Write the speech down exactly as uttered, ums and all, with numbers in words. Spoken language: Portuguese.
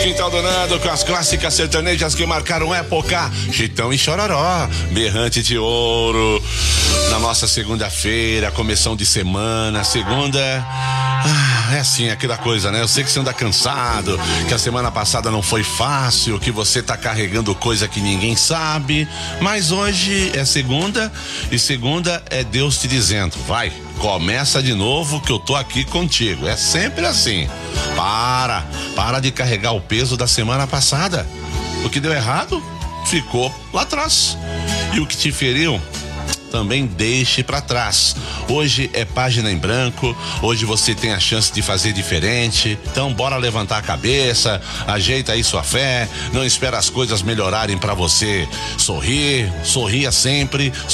Quintal do Nando com as clássicas sertanejas que marcaram época. Chitão e Chororó, Berrante de Ouro. Na nossa segunda-feira, começão de semana, segunda... Ah, é assim, aquela coisa, né? Eu sei que você anda cansado, que a semana passada não foi fácil, que você tá carregando coisa que ninguém sabe, mas hoje é segunda, e segunda é Deus te dizendo, vai, começa de novo que eu tô aqui contigo. É sempre assim. Para, para de carregar o peso da semana passada. O que deu errado, ficou lá atrás. E o que te feriu, também deixe pra trás. Hoje é página em branco, hoje você tem a chance de fazer diferente, então bora levantar a cabeça, ajeita aí sua fé, não espera as coisas melhorarem pra você sorrir, sorria sempre,